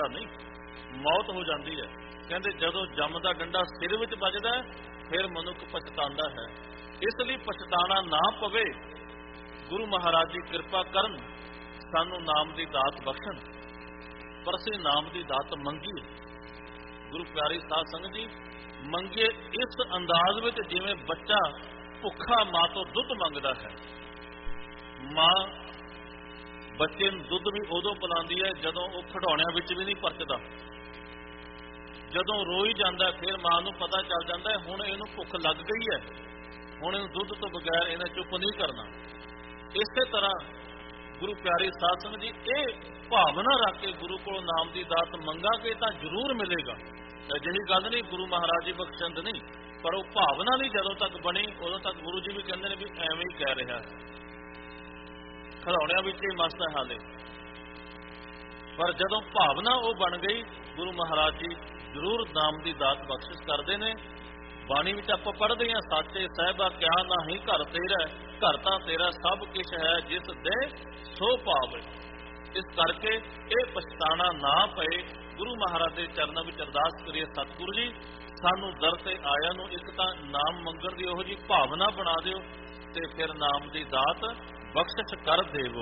ਸਕਦਾ ਨਹੀਂ, ਮੌਤ ਹੋ ਜਾਂਦੀ ਹੈ। ਕਹਿੰਦੇ ਜਦੋਂ ਜੰਮ ਦਾ ਡੰਡਾ ਸਿਰ ਵਿੱਚ ਵੱਜਦਾ ਫਿਰ ਮਨੁੱਖ ਪਛਤਾਉਂਦਾ ਹੈ। ਇਸ ਲਈ ਪਛਤਾਣਾ ਨਾ ਪਵੇ। ਗੁਰੂ ਮਹਾਰਾਜ ਜੀ ਕਿਰਪਾ ਕਰਨ, ਸਾਨੂੰ ਨਾਮ ਦੀ ਦਾਤ ਬਖਸ਼ਣ, ਪਰ ਅਸੀਂ ਨਾਮ ਦੀ ਦਾਤ ਮੰਗੀਏ। ਗੁਰੂ ਪਿਆਰੀ ਸਾਧ ਸੰਗਤ ਜੀ, ਮੰਗੀਏ ਇਸ ਅੰਦਾਜ਼ ਵਿੱਚ ਜਿਵੇਂ ਬੱਚਾ ਭੁੱਖਾ ਮਾਂ ਤੋਂ ਦੁੱਧ ਮੰਗਦਾ ਹੈ। ਮਾਂ ਬੱਚੇ ਨੂੰ ਦੁੱਧ ਵੀ ਉਦੋਂ ਪਿਲਾਉਂਦੀ ਹੈ ਜਦੋਂ ਉਹ ਖਿਡੌਣਿਆਂ ਵਿੱਚ ਵੀ ਨਹੀਂ ਪਰਚਦਾ। ਜਦੋਂ ਰੋਈ ਜਾਂਦਾ ਫਿਰ ਮਾਂ ਨੂੰ ਪਤਾ ਚੱਲ ਜਾਂਦਾ ਹੁਣ ਇਹਨੂੰ ਭੁੱਖ ਲੱਗ ਗਈ ਹੈ, ਹੁਣ ਇਹਨੂੰ ਦੁੱਧ ਤੋਂ ਬਗੈਰ ਇਹਨੇ ਚੁੱਪ ਨਹੀਂ ਕਰਨਾ। ਇਸੇ ਤਰ੍ਹਾਂ ਗੁਰੂ ਪਿਆਰੇ ਸਾਧ ਸੰਗਤ ਜੀ, ਇਹ ਭਾਵਨਾ ਰੱਖ ਕੇ ਗੁਰੂ ਕੋਲੋਂ ਨਾਮ ਦੀ ਦਾਤ ਮੰਗਾਂਗੇ ਤਾਂ ਜ਼ਰੂਰ ਮਿਲੇਗਾ। ਅਜਿਹੀ ਗੱਲ ਨਹੀਂ ਗੁਰੂ ਮਹਾਰਾਜ ਜੀ ਬਖਸ਼ਿੰਦ ਨਹੀਂ, ਪਰ ਉਹ ਭਾਵਨਾ ਨਹੀਂ ਜਦੋਂ ਤੱਕ ਬਣੀ ਉਦੋਂ ਤੱਕ ਗੁਰੂ ਜੀ ਵੀ ਕਹਿੰਦੇ ਨੇ ਵੀ ਐਵੇਂ ਹੀ ਕਹਿ ਰਿਹਾ, ਖਿਡੌਣਿਆਂ ਵਿੱਚ ਹੀ ਮਸਤ ਹੈ ਹਾਲੇ। ਪਰ ਜਦੋਂ ਭਾਵਨਾ ਉਹ ਬਣ ਗਈ, ਗੁਰੂ ਮਹਾਰਾਜ ਜੀ ਜ਼ਰੂਰ ਨਾਮ ਦੀ ਦਾਤ ਬਖਸ਼ਿਸ਼ ਕਰਦੇ ਨੇ। ਬਾਣੀ ਵਿੱਚ ਆਪਾਂ ਪੜ੍ਹਦੇ ਹਾਂ, ਸਾਚੇ ਸਾਹਿਬਾ ਕਿਆ ਨਾਹੀਂ ਘਰ ਤੇਰਾ, ਘਰ ਤਾਂ ਤੇਰਾ ਸਭ ਕੁਛ ਹੈ ਜਿਸ ਦੇ ਸੋ ਪਾਵੇ। ਇਸ ਕਰਕੇ ਇਹ ਪਛਤਾਣਾ ਨਾ ਪਏ। ਗੁਰੂ ਮਹਾਰਾਜ ਦੇ ਚਰਨਾਂ ਵਿੱਚ ਅਰਦਾਸ ਕਰੀਏ, ਸਤਿਗੁਰੂ ਜੀ ਸਾਨੂੰ ਦਰ ਤੇ ਆਇਆ ਨੂੰ ਇੱਕ ਤਾਂ ਨਾਮ ਮੰਗਣ ਦੀ ਉਹੋ ਜਿਹੀ ਭਾਵਨਾ ਬਣਾ ਦਿਓ ਤੇ ਫਿਰ ਨਾਮ ਦੀ ਦਾਤ ਬਖਸ਼ਿਸ਼ ਕਰ ਦੇਵੋ।